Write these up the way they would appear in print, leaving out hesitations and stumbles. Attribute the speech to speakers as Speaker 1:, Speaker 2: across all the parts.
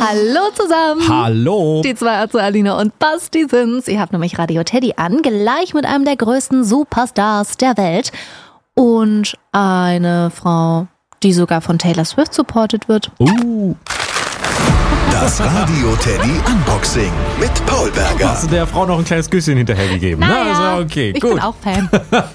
Speaker 1: Hallo zusammen.
Speaker 2: Hallo.
Speaker 1: Die zwei, also Alina und Basti sind's. Ihr habt nämlich Radio Teddy an, gleich mit einem der größten Superstars der Welt. Und eine Frau, die sogar von Taylor Swift supported wird.
Speaker 3: Das Radio Teddy Unboxing mit Paul Berger.
Speaker 2: Hast du der Frau noch ein kleines Küsschen hinterhergegeben?
Speaker 1: Naja,
Speaker 2: okay,
Speaker 1: ich
Speaker 2: gut.
Speaker 1: bin auch Fan.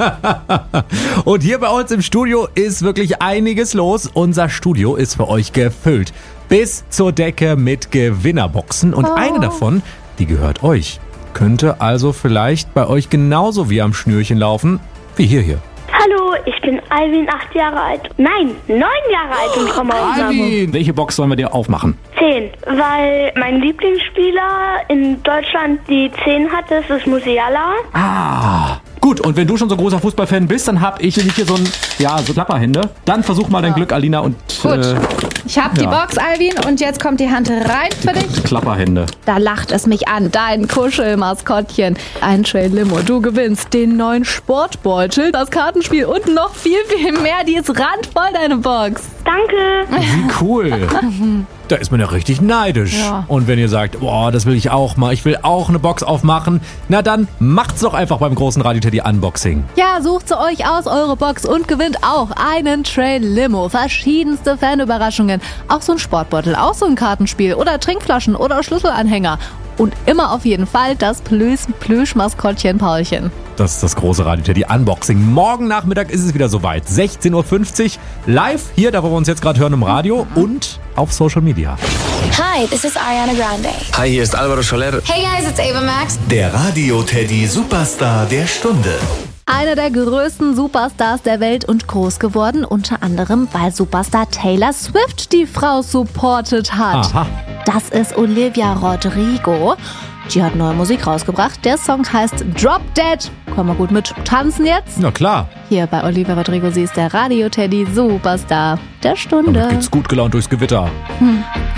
Speaker 2: Und hier bei uns im Studio ist wirklich einiges los. Unser Studio ist für euch gefüllt bis zur Decke mit Gewinnerboxen. Und eine davon, die gehört euch. Könnte also vielleicht bei euch genauso wie am Schnürchen laufen wie hier.
Speaker 4: Hallo, ich bin Alvin, 8 Jahre alt. Nein, 9 Jahre alt und komme aus Saarbrücken.
Speaker 2: Alvin, welche Box sollen wir dir aufmachen?
Speaker 4: 10, weil mein Lieblingsspieler in Deutschland die 10 hat, das ist Musiala.
Speaker 2: Gut, und wenn du schon so großer Fußballfan bist, dann hab ich hier so Klapperhände. Dann versuch mal dein Glück, Alina, und
Speaker 1: Gut. Ich hab die Box, Alvin, und jetzt kommt die Hand rein für dich.
Speaker 2: Klapperhände.
Speaker 1: Da lacht es mich an, dein Kuschelmaskottchen. Ein Trail Limo, du gewinnst den neuen Sportbeutel, das Kartenspiel und noch viel, viel mehr. Die ist randvoll, deine Box.
Speaker 4: Danke.
Speaker 2: Wie cool. Da ist man ja richtig neidisch.
Speaker 1: Ja.
Speaker 2: Und wenn ihr sagt, boah, das will ich auch mal, ich will auch eine Box aufmachen, na dann macht's doch einfach beim großen Radio Teddy Unboxing.
Speaker 1: Ja, sucht sie euch aus, eure Box, und gewinnt auch einen Trail Limo. Verschiedenste Fanüberraschungen. Auch so ein Sportbeutel, auch so ein Kartenspiel oder Trinkflaschen oder Schlüsselanhänger. Und immer auf jeden Fall das Plüschmaskottchen Paulchen.
Speaker 2: Das ist das große Radio Teddy Unboxing. Morgen Nachmittag ist es wieder soweit. 16.50 Uhr live hier, da wo wir uns jetzt gerade hören im Radio und auf Social Media.
Speaker 5: Hi, this is Ariana Grande.
Speaker 6: Hi, hier ist Alvaro Soler.
Speaker 5: Hey guys, it's Ava Max.
Speaker 3: Der Radio Teddy Superstar der Stunde.
Speaker 1: Einer der größten Superstars der Welt und groß geworden, unter anderem, weil Superstar Taylor Swift die Frau supportet hat.
Speaker 2: Aha.
Speaker 1: Das ist Olivia Rodrigo. Die hat neue Musik rausgebracht. Der Song heißt Drop Dead. Kommen wir gut mit tanzen jetzt?
Speaker 2: Na klar,
Speaker 1: Hier bei Olivia Rodrigo, sie ist der Radio Teddy Superstar der Stunde.
Speaker 2: damit geht's gut gelaunt durchs Gewitter.